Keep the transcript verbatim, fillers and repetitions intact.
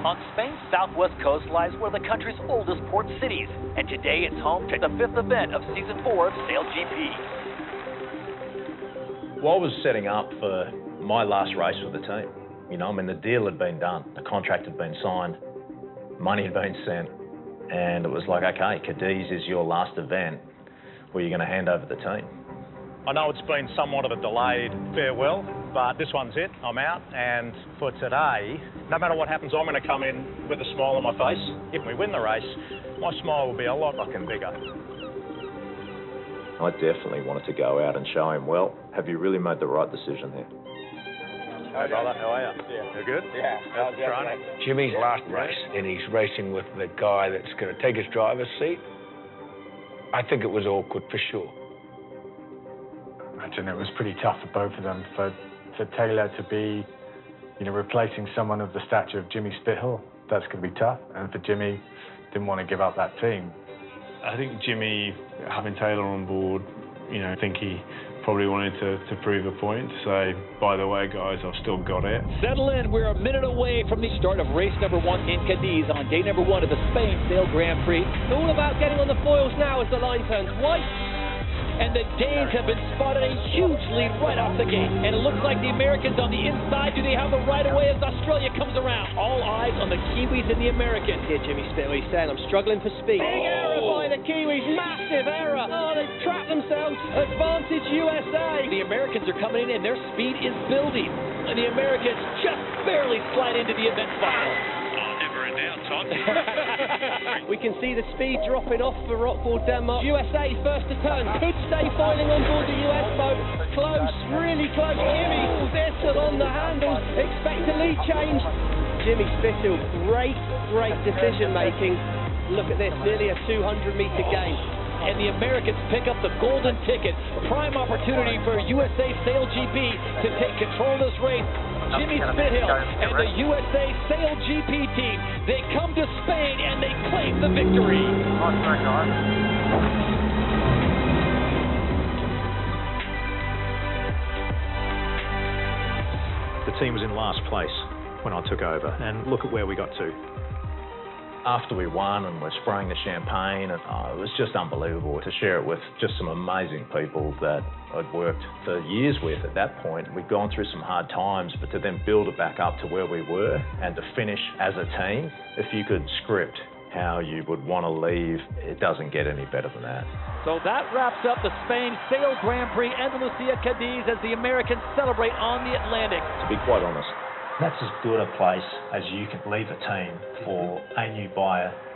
On Spain's southwest coast lies one of the country's oldest port cities, and today it's home to the fifth event of season four of SailGP. Well, I was setting up for my last race with the team. You know, I mean, the deal had been done, the contract had been signed, money had been sent, and it was like, okay, Cadiz is your last event where you're going to hand over the team. I know it's been somewhat of a delayed farewell, but this one's it. I'm out, and for today, no matter what happens, I'm going to come in with a smile on my face. If we win the race, my smile will be a lot fucking bigger. I definitely wanted to go out and show him, well, have you really made the right decision here? Hey, brother, how are you? Yeah. You good? Yeah. How's the training? Jimmy's last race, and he's racing with the guy that's going to take his driver's seat. I think it was awkward for sure. I imagine it was pretty tough for both of them. For, for Taylor to be, you know, replacing someone of the stature of Jimmy Spithill, that's going to be tough. And for Jimmy, didn't want to give up that team. I think Jimmy, having Taylor on board, you know, I think he probably wanted to, to prove a point, to say, by the way, guys, I've still got it. Settle in. We're a minute away from the start of race number one in Cadiz on day number one of the Spain Sail Grand Prix. It's all about getting on the foils now as the line turns white. And the Danes have been spotted a huge lead right off the gate. And it looks like the Americans on the inside. Do they have the right of way as Australia comes around? All eyes on the Kiwis and the Americans. Here, Jimmy Spithill, he's saying, I'm struggling for speed. Big error by the Kiwis. Massive error. Oh, they've trapped themselves. Advantage U S A. The Americans are coming in and their speed is building. And the Americans just barely slide into the event final. We can see the speed dropping off for Rockwool Denmark. U S A first to turn, could stay filing on board the U S boat. Close, really close. Jimmy Spithill on the handles. Expect a lead change. Jimmy Spithill, great, great decision making. Look at this, nearly a two hundred metre gain. And the Americans pick up the golden ticket. Prime opportunity for U S A SailGP to take control of this race. Jimmy Spithill and the U S A SailGP team, they come to Spain and they claim the victory. The team was in last place when I took over, and look at where we got to. After we won and we're spraying the champagne, and oh, it was just unbelievable to share it with just some amazing people that I'd worked for years with at that point. We'd gone through some hard times, but to then build it back up to where we were and to finish as a team, if you could script how you would want to leave, it doesn't get any better than that. So that wraps up the Spain Sail Grand Prix Andalucia Cadiz as the Americans celebrate on the Atlantic. To be quite honest, that's as good a place as you can leave a team for a new buyer